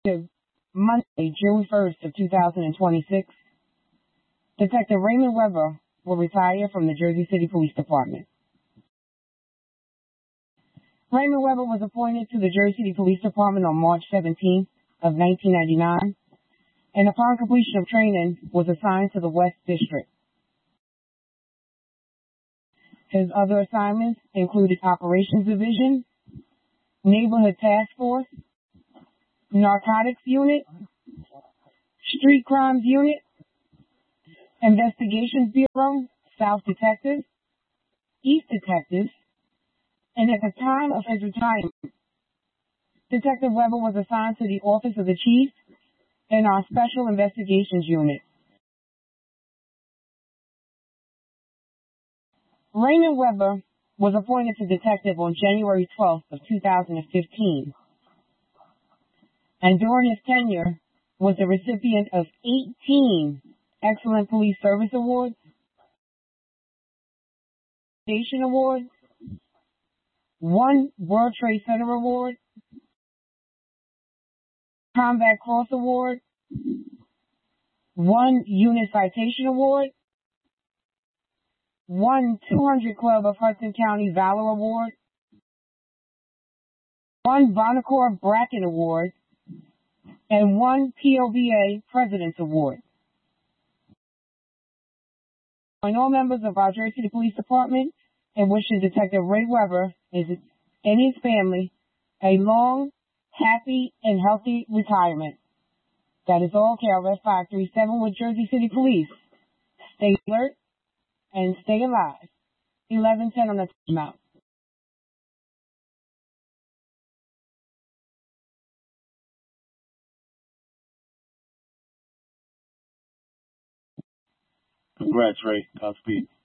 Monday, June 1st of 2026, Detective Raymond Weber will retire from the Jersey City Police Department. Raymond Weber was appointed to the Jersey City Police Department on March 17th of 1999, and upon completion of training was assigned to the West District. His other assignments included Operations Division, Neighborhood Task Force, Narcotics Unit, Street Crimes Unit, Investigations Bureau, South Detectives, East Detectives, and at the time of his retirement, Detective Weber was assigned to the Office of the Chief in our Special Investigations Unit. Raymond Weber was appointed to detective on January 12th of 2015, and during his tenure was the recipient of 18 Excellent Police Service Awards, Station Awards, 1 World Trade Center Award, Combat Cross Award, 1 Unit Citation Award, 1 200 Club of Hudson County Valor Award, 1 Bonacore Bracken Award, and 1 POBA President's Award. And all members of our Jersey City Police Department and wishing Detective Ray Weber and his family a long, happy, and healthy retirement. That is all. KRF 537 with Jersey City Police. Stay alert and stay alive. 1110 on the timeout. Congrats, Ray. Godspeed.